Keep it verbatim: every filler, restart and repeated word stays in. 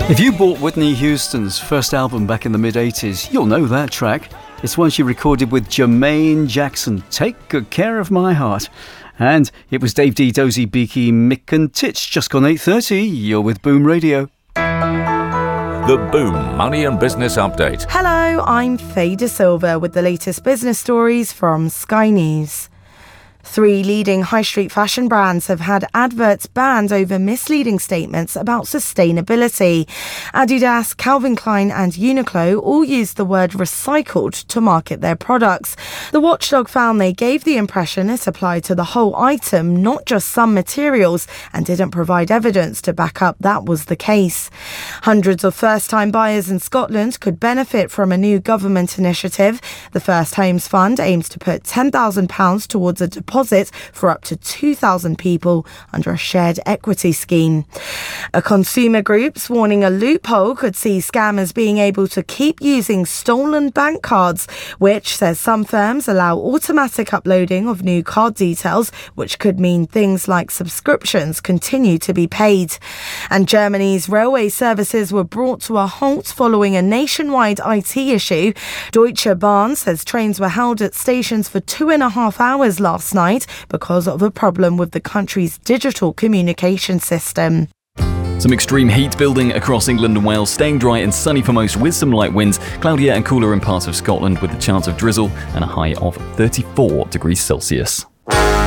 If you bought Whitney Houston's first album back in the mid-eighties, you'll know that track. It's one she recorded with Jermaine Jackson, Take Good Care of My Heart. And it was Dave D, Dozy, Beaky, Mick and Titch. Just gone eight thirty, you're with Boom Radio. The Boom Money and Business Update. Hello, I'm Faye De Silva with the latest business stories from Sky News. Three leading high street fashion brands have had adverts banned over misleading statements about sustainability. Adidas, Calvin Klein and Uniqlo all used the word recycled to market their products. The watchdog found they gave the impression it applied to the whole item, not just some materials, and didn't provide evidence to back up that was the case. Hundreds of first-time buyers in Scotland could benefit from a new government initiative. The First Homes Fund aims to put ten thousand pounds towards a deposit for up to two thousand people under a shared equity scheme. A consumer group's warning a loophole could see scammers being able to keep using stolen bank cards, which says some firms allow automatic uploading of new card details, which could mean things like subscriptions continue to be paid. And Germany's railway services were brought to a halt following a nationwide I T issue. Deutsche Bahn says trains were held at stations for two and a half hours last night because of a problem with the country's digital communication system. Some extreme heat building across England and Wales, staying dry and sunny for most with some light winds, cloudier and cooler in parts of Scotland with a chance of drizzle and a high of thirty-four degrees Celsius.